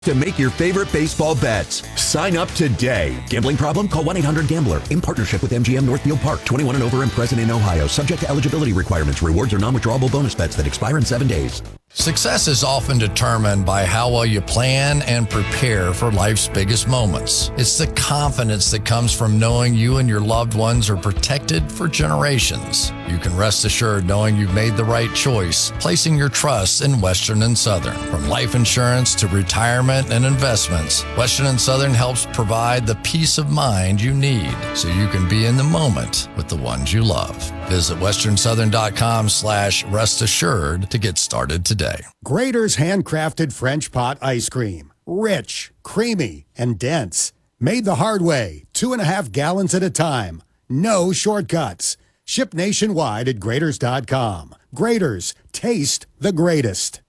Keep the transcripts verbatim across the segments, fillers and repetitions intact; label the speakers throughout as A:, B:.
A: To make your favorite baseball bets. Sign up today. Gambling problem? Call one eight hundred gambler. In partnership with M G M Northfield Park. twenty-one and over and present in Ohio. Subject to eligibility requirements. Rewards are non-withdrawable bonus bets that expire in seven days.
B: Success is often determined by how well you plan and prepare for life's biggest moments. It's the confidence that comes from knowing you and your loved ones are protected for generations. You can rest assured knowing you've made the right choice, placing your trust in Western and Southern. From life insurance to retirement and investments, Western and Southern helps provide the peace of mind you need so you can be in the moment with the ones you love. Visit western southern dot com slash rest assured to get started today.
C: Grader's handcrafted French pot ice cream. Rich, creamy, and dense. Made the hard way, two and a half gallons at a time. No shortcuts. Ship nationwide at graders dot com. Graders, taste the greatest.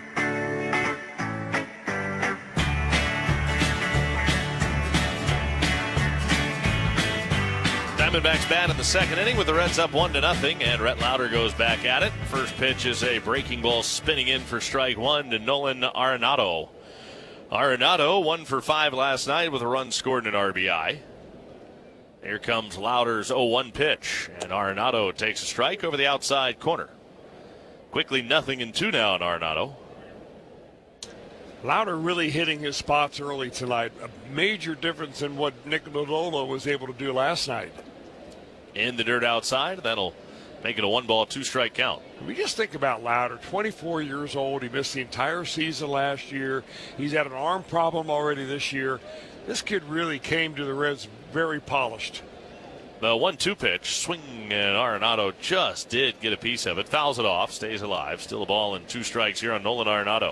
D: Diamondbacks bat in the second inning with the Reds up one to nothing, and Rhett Lauder goes back at it. First pitch is a breaking ball spinning in for strike one to Nolan Arenado. Arenado one for five last night with a run scored and an R B I. Here comes Lauder's oh one pitch, and Arenado takes a strike over the outside corner. Quickly nothing in two now on Arenado.
E: Lauder really hitting his spots early tonight. A major difference in what Nick Lodolo was able to do last night.
D: In the dirt outside, that'll make it a one ball, two strike count.
E: We just think about Lauder, twenty-four years old. He missed the entire season last year. He's had an arm problem already this year. This kid really came to the Reds very polished.
D: The one two pitch, swing, and Arenado just did get a piece of it. Fouls it off, stays alive. Still a ball and two strikes here on Nolan Arenado.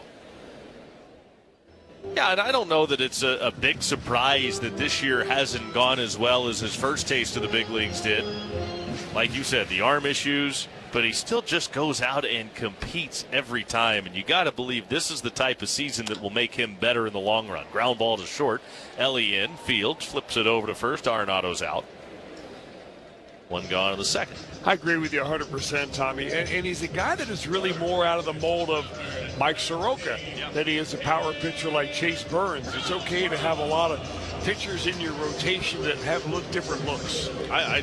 D: Yeah, and I don't know that it's a, a big surprise that this year hasn't gone as well as his first taste of the big leagues did. Like you said, the arm issues, but he still just goes out and competes every time. And you got to believe this is the type of season that will make him better in the long run. Ground ball to short. Ellie in. Fields flips it over to first. Arenado's out. One gone in the second.
E: I agree with you one hundred percent, Tommy. And, and he's a guy that is really more out of the mold of Mike Soroka yeah. than he is a power pitcher like Chase Burns. It's okay to have a lot of pitchers in your rotation that have look different looks.
D: I, I,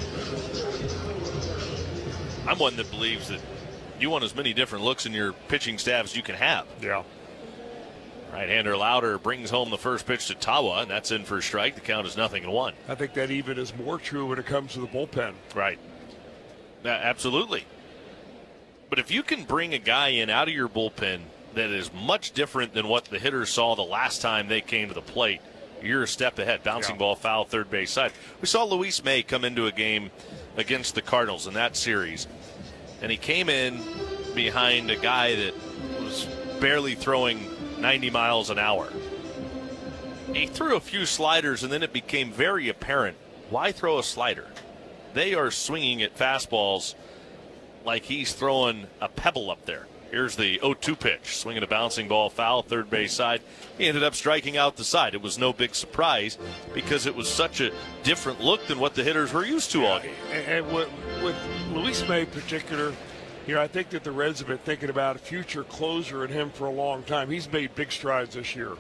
D: I'm one that believes that you want as many different looks in your pitching staff as you can have.
E: Yeah.
D: Right-hander Lauder brings home the first pitch to Tawa, and that's in for a strike. The count is nothing and one.
E: I think that even is more true when it comes to the bullpen.
D: Right. Uh, absolutely. But if you can bring a guy in out of your bullpen that is much different than what the hitters saw the last time they came to the plate, you're a step ahead. Bouncing yeah. ball foul, third base side. We saw Luis May come into a game against the Cardinals in that series, and he came in behind a guy that was barely throwing ninety miles an hour. He threw a few sliders, and then it became very apparent. Why throw a slider? They are swinging at fastballs like he's throwing a pebble up there. Here's the oh two pitch, swinging a bouncing ball foul, third base side. He ended up striking out the side. It was no big surprise because it was such a different look than what the hitters were used to all game.
E: And with, with Luis May in particular, you know, I think that the Reds have been thinking about a future closer in him for a long time. He's made big strides this year.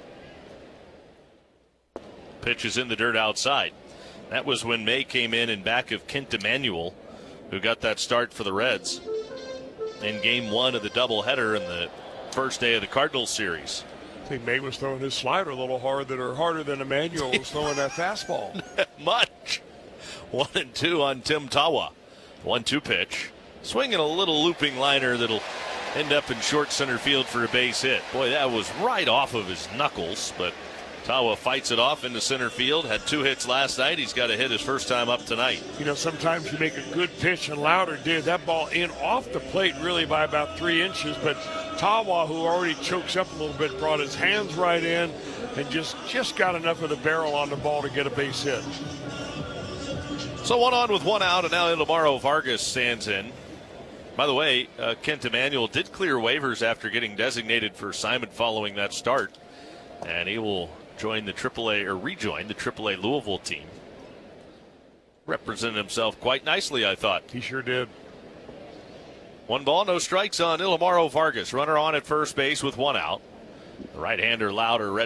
D: Pitch is in the dirt outside. That was when May came in in back of Kent Emanuel, who got that start for the Reds in game one of the doubleheader in the first day of the Cardinals series.
E: I think May was throwing his slider a little harder, or harder than Emanuel was throwing that fastball.
D: Much. One and two on Tim Tawa. One two pitch. Swinging a little looping liner that'll end up in short center field for a base hit. Boy, that was right off of his knuckles, but Tawa fights it off into center field. Had two hits last night. He's got a hit his first time up tonight.
E: You know, sometimes you make a good pitch, and Lauder did. That ball in off the plate really by about three inches, but Tawa, who already chokes up a little bit, brought his hands right in and just, just got enough of the barrel on the ball to get a base hit.
D: So one on with one out, and now Ilimaro Vargas stands in. By the way, uh, Kent Emanuel did clear waivers after getting designated for assignment following that start, and he will join the triple A or rejoin the triple A Louisville team. Represented himself quite nicely, I thought.
E: He sure did.
D: One ball, no strikes on Ilimaro Vargas. Runner on at first base with one out. The right-hander Louder ready